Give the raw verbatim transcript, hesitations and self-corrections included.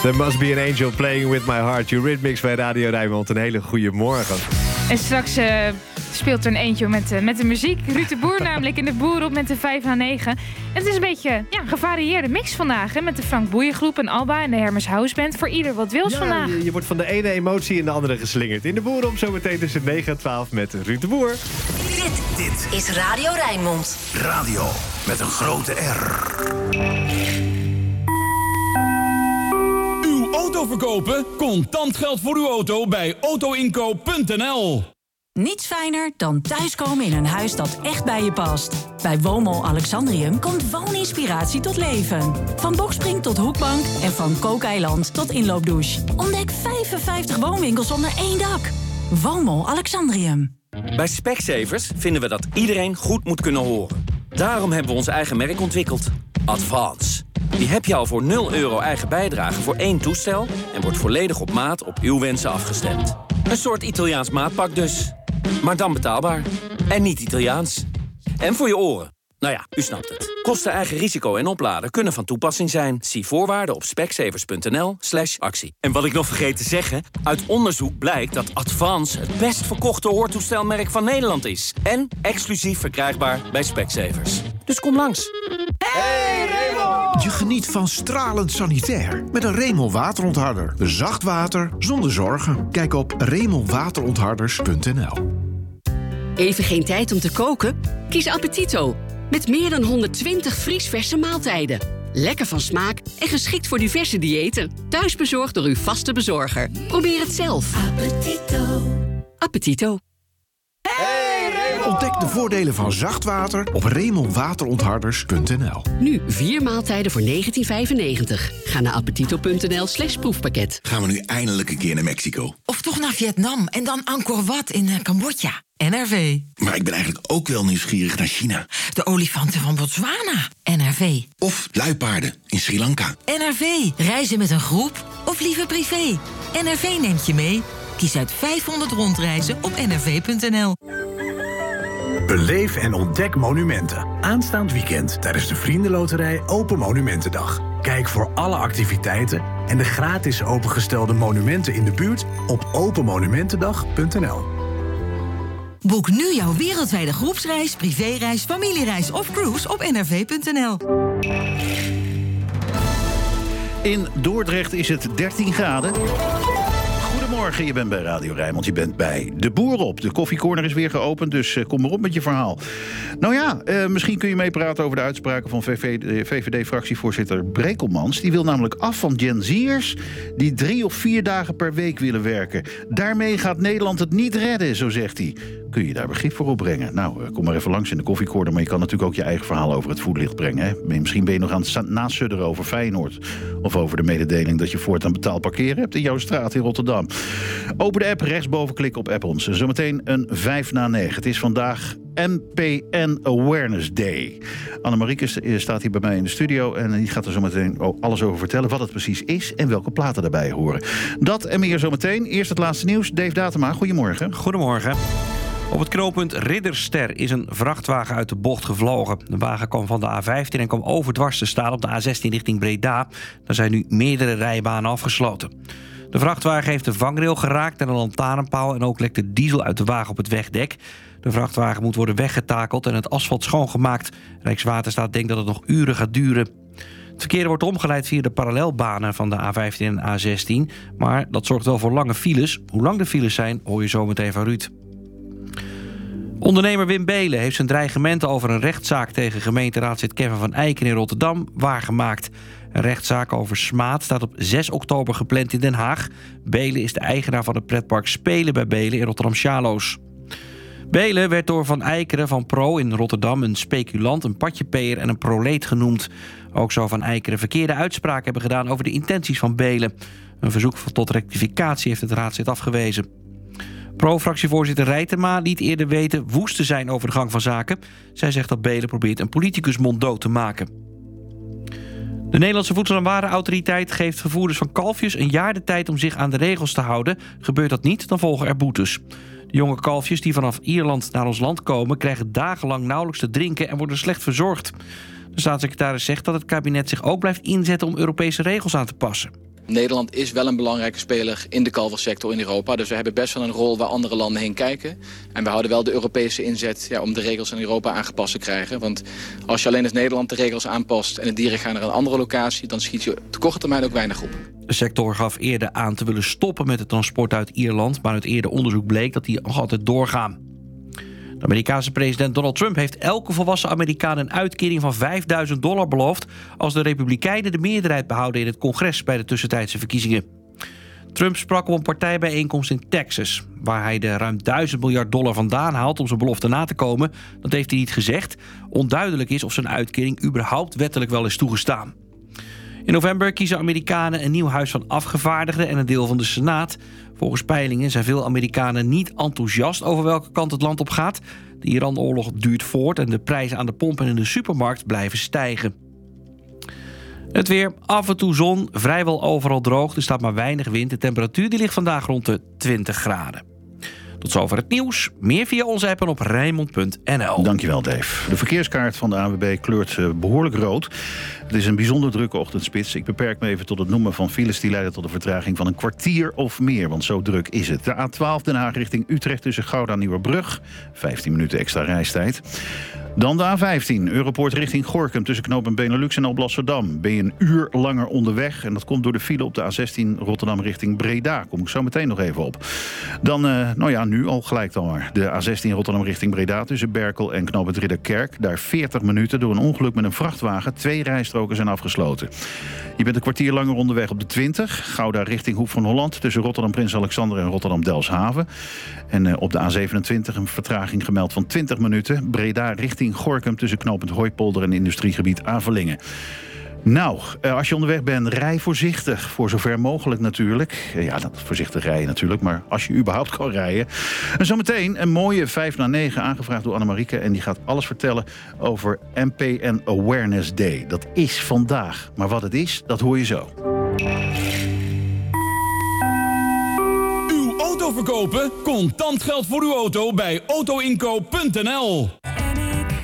There must be an angel playing with my heart. Eurythmics bij Radio Rijnmond. Een hele goede morgen. En straks uh, speelt er een eentje met, uh, met de muziek. Ruud de Boer namelijk in de Boer op met de vijf na negen. En het is een beetje ja, een gevarieerde mix vandaag. Hè, met de Frank Boeiengroep en Alba en de Hermes House Band. Voor ieder wat wils ja, vandaag. Je, je wordt van de ene emotie in de andere geslingerd. In de Boer op zometeen tussen negen en twaalf met Ruud de Boer. Dit, dit is Radio Rijnmond. Radio met een grote R. Auto verkopen? Contant geld voor uw auto bij auto inkoop punt n l. Niets fijner dan thuiskomen in een huis dat echt bij je past. Bij Woonmol Alexandrium komt wooninspiratie tot leven. Van Boxspring tot hoekbank en van kookeiland tot inloopdouche. Ontdek vijfenvijftig woonwinkels onder één dak. Woonmol Alexandrium. Bij Specsavers vinden we dat iedereen goed moet kunnen horen. Daarom hebben we ons eigen merk ontwikkeld. Advance. Die heb je al voor nul euro eigen bijdrage voor één toestel en wordt volledig op maat op uw wensen afgestemd. Een soort Italiaans maatpak dus. Maar dan betaalbaar. En niet Italiaans. En voor je oren. Nou ja, u snapt het. Kosten, eigen risico en opladen kunnen van toepassing zijn. Zie voorwaarden op specsavers punt n l slash actie. En wat ik nog vergeet te zeggen, uit onderzoek blijkt dat Advance het best verkochte hoortoestelmerk van Nederland is. En exclusief verkrijgbaar bij Specsavers. Dus kom langs. Hey Raymond! Je geniet van stralend sanitair met een Raymond waterontharder. Zacht water zonder zorgen. Kijk op raymond waterontharders punt n l. Even geen tijd om te koken? Kies Appetito. Met meer dan honderdtwintig vriesverse maaltijden. Lekker van smaak en geschikt voor diverse diëten. Thuis bezorgd door uw vaste bezorger. Probeer het zelf. Appetito. Appetito. Ontdek de voordelen van zacht water op raymond waterontharders punt n l. Nu vier maaltijden voor negentien vijfennegentig. Ga naar appetito punt n l slash proefpakket. Gaan we nu eindelijk een keer naar Mexico? Of toch naar Vietnam en dan Angkor Wat in uh, Cambodja. N R V. Maar ik ben eigenlijk ook wel nieuwsgierig naar China. De olifanten van Botswana. N R V. Of luipaarden in Sri Lanka. N R V. Reizen met een groep of liever privé. N R V neemt je mee. Kies uit vijfhonderd rondreizen op n r v punt n l. Beleef en ontdek monumenten. Aanstaand weekend tijdens de Vriendenloterij Open Monumentendag. Kijk voor alle activiteiten en de gratis opengestelde monumenten in de buurt op open monumentendag punt n l. Boek nu jouw wereldwijde groepsreis, privéreis, familiereis of cruise op n r v punt n l. In Dordrecht is het dertien graden. Goedemorgen, je bent bij Radio Rijnmond, je bent bij De Boer op. De koffiecorner is weer geopend, dus uh, kom maar op met je verhaal. Nou ja, uh, misschien kun je meepraten over de uitspraken van V V D-fractievoorzitter Brekelmans. Die wil namelijk af van Gen Z'ers die drie of vier dagen per week willen werken. Daarmee gaat Nederland het niet redden, zo zegt hij. Kun je daar begrip voor opbrengen? Nou, uh, kom maar even langs in de koffiecorner, maar je kan natuurlijk ook je eigen verhaal over het voetlicht brengen. Hè? Misschien ben je nog aan het nasudderen over Feyenoord. Of over de mededeling dat je voortaan betaald parkeren hebt in jouw straat in Rotterdam. Open de app, rechtsboven klikken op app ons. Zometeen een vijf na negen. Het is vandaag M P N Awareness Day. Annemarieke staat hier bij mij in de studio en die gaat er zometeen alles over vertellen wat het precies is en welke platen daarbij horen. Dat en meer zometeen. Eerst het laatste nieuws. Dave Datema, goedemorgen. Goedemorgen. Op het knooppunt Ridderster is een vrachtwagen uit de bocht gevlogen. De wagen kwam van de A vijftien en kwam overdwars te staan op de A zestien richting Breda. Daar zijn nu meerdere rijbanen afgesloten. De vrachtwagen heeft de vangrail geraakt en een lantaarnpaal en ook lekte diesel uit de wagen op het wegdek. De vrachtwagen moet worden weggetakeld en het asfalt schoongemaakt. Rijkswaterstaat denkt dat het nog uren gaat duren. Het verkeer wordt omgeleid via de parallelbanen van de A vijftien en A zestien. Maar dat zorgt wel voor lange files. Hoe lang de files zijn, hoor je zo meteen van Ruud. Ondernemer Wim Beelen heeft zijn dreigementen over een rechtszaak tegen gemeenteraadslid Kevin van Eiken in Rotterdam waargemaakt. Een rechtszaak over smaad staat op zes oktober gepland in Den Haag. Beelen is de eigenaar van het pretpark Spelen bij Beelen in Rotterdam-Sjaloos. Beelen werd door Van Eikeren van Pro in Rotterdam een speculant, een patjepeer en een proleet genoemd. Ook zou Van Eikeren verkeerde uitspraken hebben gedaan over de intenties van Beelen. Een verzoek tot rectificatie heeft het raadslid afgewezen. Pro-fractievoorzitter Rijtema liet eerder weten woest te zijn over de gang van zaken. Zij zegt dat Beelen probeert een politicus monddood te maken. De Nederlandse Voedsel- en Warenautoriteit geeft vervoerders van kalfjes een jaar de tijd om zich aan de regels te houden. Gebeurt dat niet, dan volgen er boetes. De jonge kalfjes die vanaf Ierland naar ons land komen krijgen dagenlang nauwelijks te drinken en worden slecht verzorgd. De staatssecretaris zegt dat het kabinet zich ook blijft inzetten om Europese regels aan te passen. Nederland is wel een belangrijke speler in de kalversector in Europa. Dus we hebben best wel een rol waar andere landen heen kijken. En we houden wel de Europese inzet ja, om de regels in Europa aangepast te krijgen. Want als je alleen als Nederland de regels aanpast en de dieren gaan naar een andere locatie, dan schiet je op de korte termijn ook weinig op. De sector gaf eerder aan te willen stoppen met het transport uit Ierland, maar uit eerder onderzoek bleek dat die nog altijd doorgaan. De Amerikaanse president Donald Trump heeft elke volwassen Amerikaan een uitkering van vijfduizend dollar beloofd als de Republikeinen de meerderheid behouden in het congres bij de tussentijdse verkiezingen. Trump sprak op een partijbijeenkomst in Texas, waar hij de ruim duizend miljard dollar vandaan haalt om zijn belofte na te komen. Dat heeft hij niet gezegd. Onduidelijk is of zijn uitkering überhaupt wettelijk wel is toegestaan. In november kiezen Amerikanen een nieuw huis van afgevaardigden en een deel van de Senaat. Volgens peilingen zijn veel Amerikanen niet enthousiast over welke kant het land op gaat. De Iran-oorlog duurt voort en de prijzen aan de pomp en in de supermarkt blijven stijgen. Het weer, af en toe zon, vrijwel overal droog. Er staat maar weinig wind. De temperatuur die ligt vandaag rond de twintig graden. Tot zover het nieuws. Meer via onze app en op Rijnmond punt n l. Dankjewel, Dave. De verkeerskaart van de A N W B kleurt uh, behoorlijk rood. Het is een bijzonder drukke ochtendspits. Ik beperk me even tot het noemen van files die leiden tot een vertraging van een kwartier of meer. Want zo druk is het. De A twaalf Den Haag richting Utrecht tussen Gouda en Nieuwerbrug. vijftien minuten extra reistijd. Dan de A vijftien, Europoort richting Gorinchem tussen knooppunt Benelux en Alblasserdam. Ben je een uur langer onderweg en dat komt door de file op de A zestien Rotterdam richting Breda. Kom ik zo meteen nog even op. Dan, uh, nou ja, nu al gelijk dan maar. De A zestien Rotterdam richting Breda tussen Berkel en knooppunt Ridderkerk. Daar veertig minuten door een ongeluk met een vrachtwagen. Twee rijstroken zijn afgesloten. Je bent een kwartier langer onderweg op de twintig. Gouda richting Hoek van Holland tussen Rotterdam Prins Alexander en Rotterdam Delfshaven. En uh, op de A zevenentwintig een vertraging gemeld van twintig minuten. Breda richting Gorinchem tussen knooppunt Hooipolder en industriegebied Avelingen. Nou, als je onderweg bent, rij voorzichtig. Voor zover mogelijk natuurlijk. Ja, voorzichtig rijden natuurlijk, maar als je überhaupt kan rijden. En zometeen een mooie vijf na negen aangevraagd door Annemarieke. En die gaat alles vertellen over M P N Awareness Day. Dat is vandaag. Maar wat het is, dat hoor je zo. Uw auto verkopen? Contant geld voor uw auto bij auto inkoop punt n l.